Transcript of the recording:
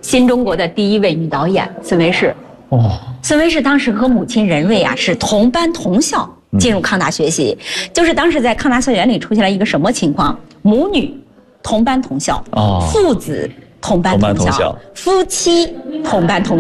新中国的第一位女导演孙维世。 哦， 孙维世当时和母亲任瑞啊是同班同校进入康大学习，就是当时在康大校园里出现了一个什么情况？母女同班同校，父子同班同校，夫妻同班同校。